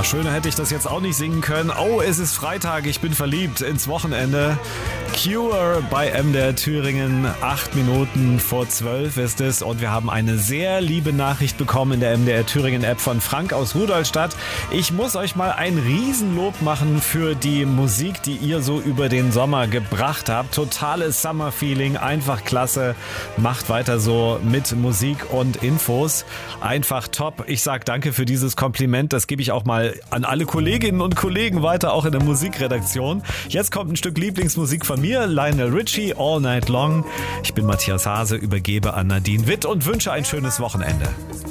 Ja, schöner hätte ich das jetzt auch nicht singen können. Oh, es ist Freitag, ich bin verliebt ins Wochenende. Cure bei MDR Thüringen, 8 Minuten vor 12 ist es. Und wir haben eine sehr liebe Nachricht bekommen in der MDR Thüringen App von Frank aus Rudolstadt. Ich muss euch mal ein Riesenlob machen für die Musik, die ihr so über den Sommer gebracht habt. Totales Summer-Feeling, einfach klasse. Macht weiter so mit Musik und Infos. Einfach top. Ich sag danke für dieses Kompliment. Das gebe ich auch mal an alle Kolleginnen und Kollegen weiter, auch in der Musikredaktion. Jetzt kommt ein Stück Lieblingsmusik von mir, Lionel Richie, All Night Long. Ich bin Matthias Hase, übergebe an Nadine Witt und wünsche ein schönes Wochenende.